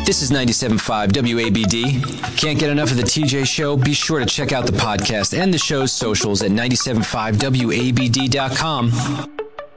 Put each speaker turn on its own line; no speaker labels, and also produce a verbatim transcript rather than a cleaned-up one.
This is ninety-seven point five W A B D. Can't get enough of the T J Show? Be sure to check out the podcast and the show's socials at ninety-seven point five W A B D dot com.